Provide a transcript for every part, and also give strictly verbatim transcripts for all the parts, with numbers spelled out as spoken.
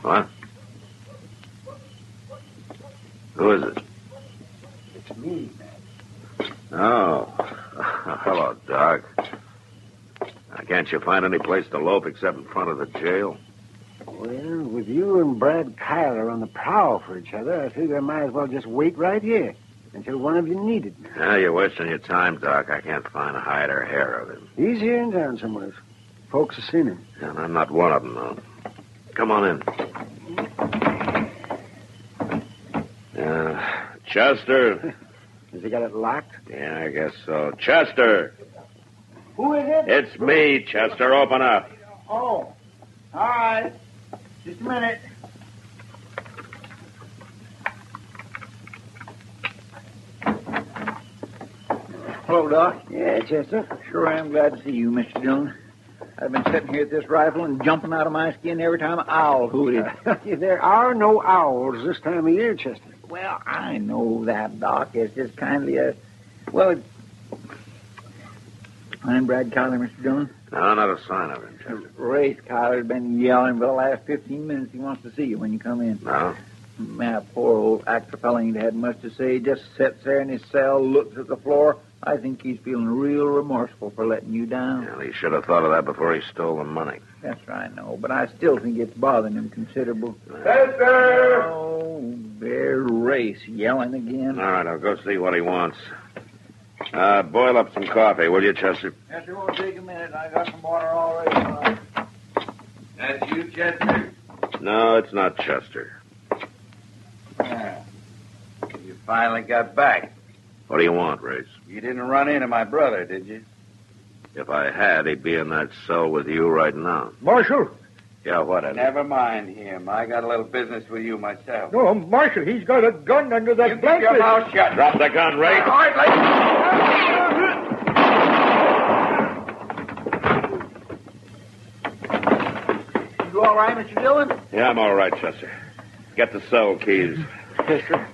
What? Who is it? It's me, man. Oh. Hello, Doc. Now, can't you find any place to loaf except in front of the jail? Well, with you and Brad Kyler on the prowl for each other, I figure I might as well just wait right here until one of you needed me. Yeah, you're wasting your time, Doc. I can't find a hide or hair of him. He's here in town somewhere. Folks have seen him. And I'm not one of them, though. Come on in. Uh, Chester. Has he got it locked? Yeah, I guess so. Chester. Who is it? It's me, Chester. Open up. Oh, all right. Just a minute. Hello, Doc. Yeah, Chester. Sure am glad to see you, Mister Dillon. I've been sitting here at this rifle and jumping out of my skin every time an owl hooted. There are no owls this time of year, Chester. Well, I know that, Doc. It's just kindly a... Well, it... Find Brad Kyler, Mister Dillon? No, not a sign of him, Chester. Race Kyler's been yelling for the last fifteen minutes. He wants to see you when you come in. No? My poor old actor fella ain't had much to say. He just sits there in his cell, looks at the floor. I think he's feeling real remorseful for letting you down. Well, he should have thought of that before he stole the money. That's right, I know, but I still think it's bothering him considerable. Chester! Oh, there's Race yelling again. All right, I'll go see what he wants. Uh, boil up some coffee, will you, Chester? Yes, it won't take a minute. I got some water already. That's you, Chester? No, it's not Chester. Yeah. You finally got back. What do you want, Race? You didn't run into my brother, did you? If I had, he'd be in that cell with you right now. Marshal! Yeah, what, Eddie? Never mind him. I got a little business with you myself. No, Marshal, he's got a gun under that You keep your mouth shut. Drop the gun, Race. All right, ladies. You all right, Mister Dillon? Yeah, I'm all right, Chester. Get the cell keys. Chester.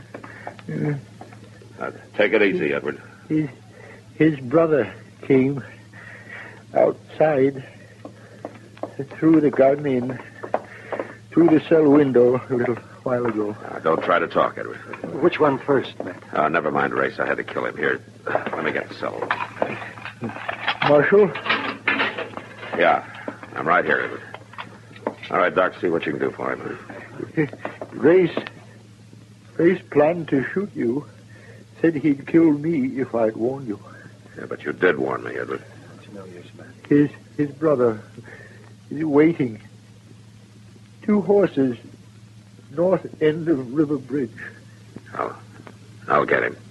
Uh, take it easy, Edward. His, his brother came outside, through the garden in, through the cell window a little while ago. Uh, don't try to talk, Edward. Which one first, Matt? Uh, never mind, Race. I had to kill him. Here, uh, let me get the cell. Marshal? Yeah, I'm right here, Edward. All right, Doc, see what you can do for him. Race, Race planned to shoot you. Said he'd kill me if I'd warn you. Yeah, but you did warn me, Edward. It's no use, Matt. His his brother is waiting. Two horses, north end of River Bridge. I'll, I'll get him.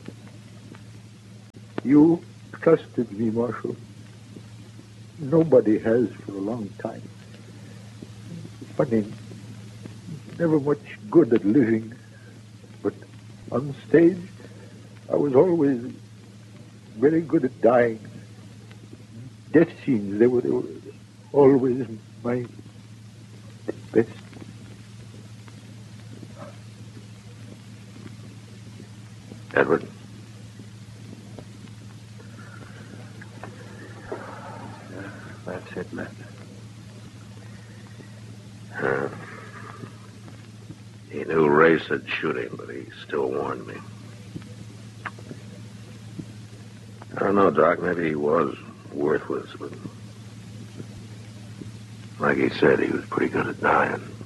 You trusted me, Marshal. Nobody has for a long time. Funny, never much good at living, but on stage, I was always very good at dying. Death scenes, they were, they were always my best. Edward. That's it, Matt. Uh, he knew Race would shoot him, but he still warned me. I don't know, Doc. Maybe he was worthless, but like he said, he was pretty good at dying.